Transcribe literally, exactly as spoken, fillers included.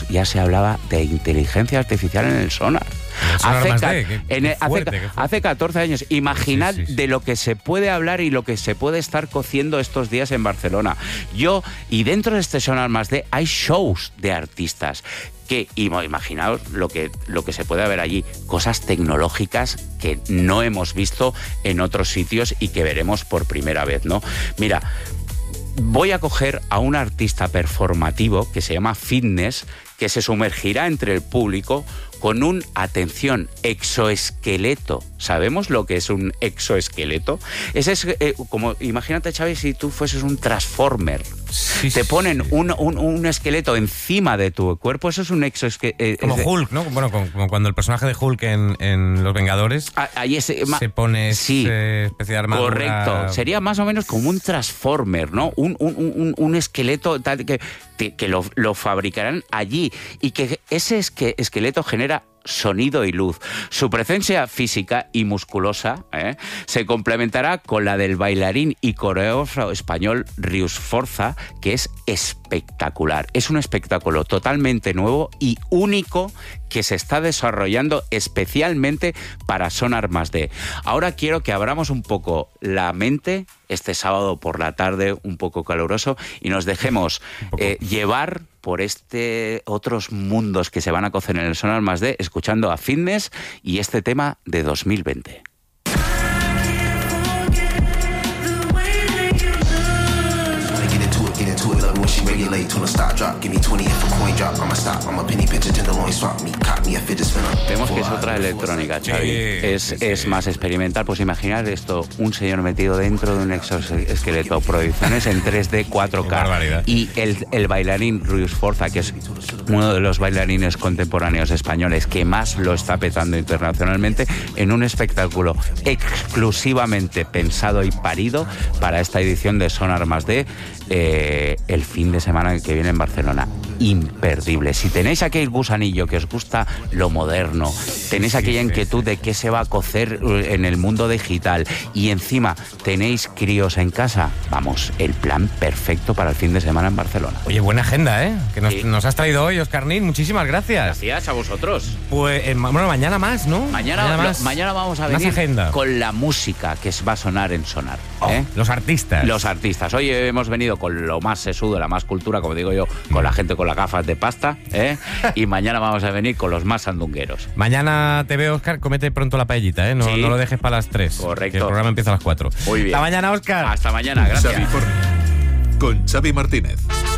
ya se hablaba de inteligencia artificial en el sonar. Hace, Hace, ca- de, qué, en qué el- hace, fuerte, qué fuerte. hace catorce años. Imaginad Sí, sí, sí. de lo que se puede hablar y lo que se puede estar cociendo estos días en Barcelona. Yo, y dentro de este Sonar Más D hay shows de artistas que, y mo- imaginaos lo que, lo que se puede ver allí, cosas tecnológicas que no hemos visto en otros sitios y que veremos por primera vez, ¿no? Mira, voy a coger a un artista performativo que se llama Fitness, que se sumergirá entre el público con un, atención, exoesqueleto. ¿Sabemos lo que es un exoesqueleto? Ese es eh, como, imagínate, Xavi, si tú fueses un Transformer. Sí, Te ponen sí. un, un, un esqueleto encima de tu cuerpo, eso es un exoesqueleto. Eh, Como es de- Hulk, ¿no? Bueno, como, como cuando el personaje de Hulk en, en Los Vengadores Ah, ahí es, eh, ma- se pone sí, esa especie de armadura. correcto. Sería más o menos como un Transformer, ¿no? Un, un, un, un esqueleto tal que, que lo, lo fabricarán allí y que ese esque- esqueleto genera sonido y luz. Su presencia física y musculosa ¿eh? se complementará con la del bailarín y coreógrafo español Rius Forza, que es espectacular. Es un espectáculo totalmente nuevo y único que se está desarrollando especialmente para Sonar Más D. Ahora quiero que abramos un poco la mente este sábado por la tarde, un poco caluroso, y nos dejemos eh, llevar por este otros mundos que se van a cocer en el Sonar Más D, escuchando a Fitness y este tema de dos mil veinte. Vemos que es otra electrónica, Xavi. Sí, es, sí, sí. es más experimental. Pues imaginar esto, un señor metido dentro de un exoesqueleto, proyecciones en tres D, cuatro K. Qué barbaridad. Y el, el bailarín Rius Forza, que es uno de los bailarines contemporáneos españoles que más lo está petando internacionalmente, en un espectáculo exclusivamente pensado y parido para esta edición de Sonar Más D, eh, el fin de semana que viene en Barcelona. Imperdible. Si tenéis aquel gusanillo que os gusta lo moderno, tenéis sí, aquella sí, inquietud sí. de qué se va a cocer en el mundo digital y encima tenéis críos en casa, vamos, el plan perfecto para el fin de semana en Barcelona. Oye, buena agenda, ¿eh? Que nos, Sí. nos has traído hoy, Óscar Nin. Muchísimas gracias. Gracias a vosotros. Pues, eh, ma- bueno, mañana más, ¿no? Mañana, más. lo- mañana vamos a Más venir agenda. con la música que va a sonar en Sonar. Oh, ¿eh? los artistas. Los artistas. Hoy hemos venido con lo más sesudo, la más cultura, como digo yo, con la gente con las gafas de pasta, ¿eh? Y mañana vamos a venir con los más sandungueros. Mañana te veo, Óscar. Comete pronto la paellita, ¿eh? No, Sí. no lo dejes para las tres. Correcto. Que el programa empieza a las cuatro. Muy bien. Hasta mañana, Óscar. Hasta mañana, gracias. Xavi Forni, con Xavi Martínez.